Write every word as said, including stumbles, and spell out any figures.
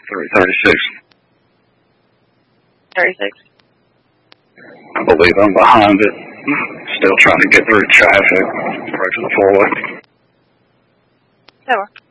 three thirty-six. thirty-six. I believe I'm behind it. Still trying to get through traffic. Approaching the four-way. That works.